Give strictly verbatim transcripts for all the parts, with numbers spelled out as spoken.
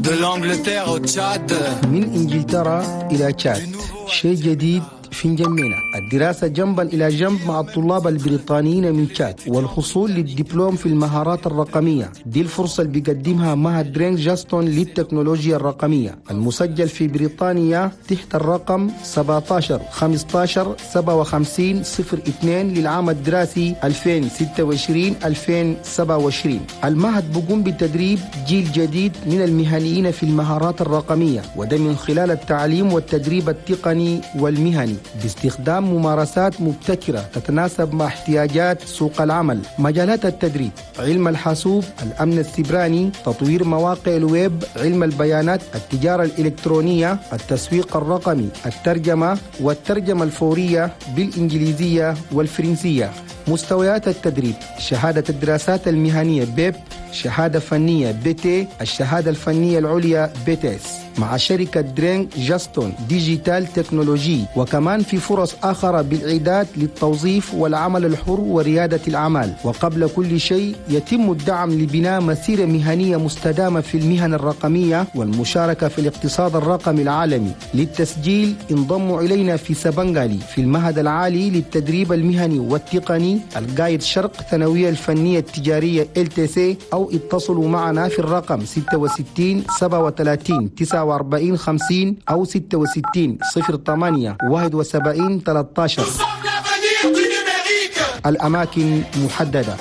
De l'Angleterre au Tchad. من إنجلترا إلى تشاد. شيء جديد في نجمينا. الدراسة جنبا إلى جنب مع الطلاب البريطانيين من تشاد والحصول للدبلوم في المهارات الرقمية. دي الفرصة اللي بيقدمها معهد درينغ جاستون للتكنولوجيا الرقمية المسجل في بريطانيا تحت الرقم سبعة عشر خمسة عشر سبعة وخمسين صفر اثنين للعام الدراسي ألفين وستة وعشرين ألفين وسبعة وعشرين. المعهد بيقوم بتدريب جيل جديد من المهنيين في المهارات الرقمية، وده من خلال التعليم والتدريب التقني والمهني باستخدام ممارسات مبتكرة تتناسب مع احتياجات سوق العمل. مجالات التدريب: علم الحاسوب، الأمن السيبراني، تطوير مواقع الويب، علم البيانات، التجارة الإلكترونية، التسويق الرقمي، الترجمة والترجمة الفورية بالإنجليزية والفرنسية. مستويات التدريب: شهادة الدراسات المهنية بيب، شهادة فنية بيتي، الشهادة الفنية العليا بيتيس، مع شركة درينغ جاستون ديجيتال تكنولوجي. وكمان في فرص آخرى بالإعداد للتوظيف والعمل الحر وريادة الأعمال. وقبل كل شيء يتم الدعم لبناء مسيرة مهنية مستدامة في المهن الرقمية والمشاركة في الاقتصاد الرقمي العالمي. للتسجيل انضموا إلينا في سبنغالي في المعهد العالي للتدريب المهني والتقني القايد شرق ثانوية الفنية التجارية إل تي سي، أو اتصلوا معنا في الرقم ستة وستين سبعة وثلاثين تسعة وأربعين خمسين أو ستة وستين صفر ثمانية واحد وسبعين ثلاثة عشر. الأماكن محددة.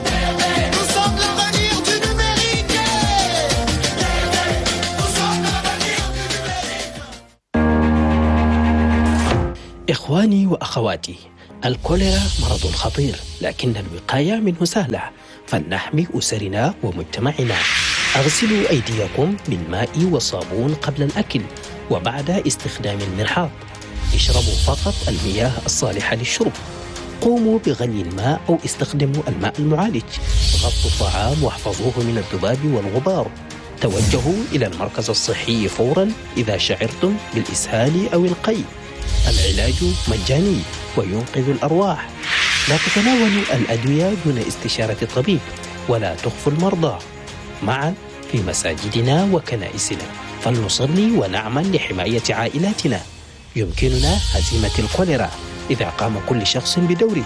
إخواني وأخواتي، الكوليرا مرض خطير، لكن الوقاية منه سهلة، فلنحمي أسرنا ومجتمعنا. اغسلوا أيديكم بالماء والصابون قبل الأكل وبعد استخدام المرحاض. اشربوا فقط المياه الصالحة للشرب. قوموا بغلي الماء أو استخدموا الماء المعالج. غطوا الطعام واحفظوه من الذباب والغبار. توجهوا إلى المركز الصحي فورا إذا شعرتم بالإسهال أو القيء. العلاج مجاني وينقذ الأرواح. لا تتناولوا الأدوية دون استشارة الطبيب، ولا تخفوا المرضى. معا في مساجدنا وكنائسنا فلنصلي ونعمل لحماية عائلاتنا. يمكننا هزيمة الكوليرا إذا قام كل شخص بدوره.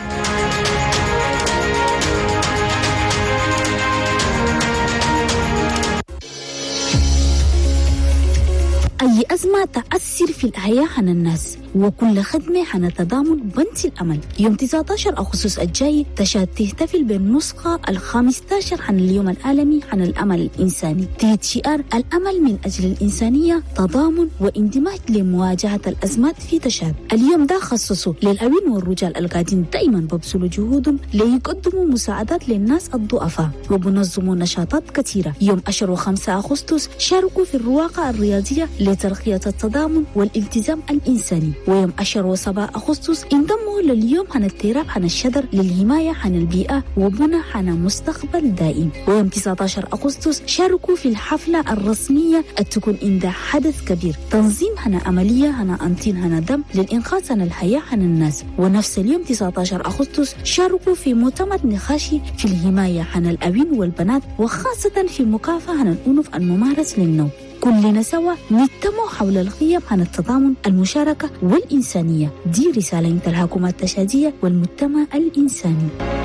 أي أزمة تأثر في الحياة عن الناس وكل خدمة عن تضامن بنت الأمل. يوم تسعة عشر أغسطس الجاي تشاد تحتفل بالنسخة الخامسة عشر عن اليوم العالمي عن الأمل الإنساني تحت شعار الأمل من أجل الإنسانية، تضامن واندماج لمواجهة الأزمات في تشاد. اليوم ده خصصه للأبين والرجال القاعدين دائما ببذلوا جهودهم ليقدموا مساعدات للناس الضعفاء وبنظموا نشاطات كثيرة. يوم عشرة وخمسة أغسطس شاركوا في الرواقة الرياضية لترقية التضامن والالتزام الإنساني. ويوم عشرة وسبعة أغسطس انضموا لليوم عن التراب عن الشجر للحماية عن البيئة وبناء عن مستقبل دائم. ويوم تسعة عشر أغسطس شاركوا في الحفلة الرسمية التكون عند حدث كبير تنظيم عن عملية عن أنتين عن دم للإنقاذ عن الحياة عن الناس. ونفس اليوم تسعة عشر أغسطس شاركوا في مؤتمر نقاشي في الحماية عن الأبين والبنات، وخاصة في مكافحة عن الأنف الممارس للنوم. كلنا سوا نجتمع حول القيم عن التضامن، المشاركة والإنسانية. دي رسالة من الحكومة التشادية والمجتمع الإنساني.